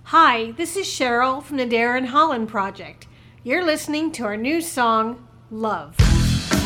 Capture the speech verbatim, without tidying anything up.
Hi, this is Cheryl from the Darren Holland Project. You're listening to our new song, Love.